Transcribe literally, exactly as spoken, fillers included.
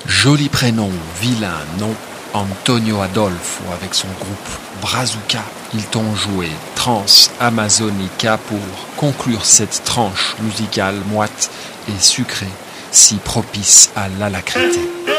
Joli prénom, vilain nom, Antonio Adolfo avec son groupe Brazuca. Ils t'ont joué Trans Amazonica pour conclure cette tranche musicale moite et sucrée, si propice à l'alacrité.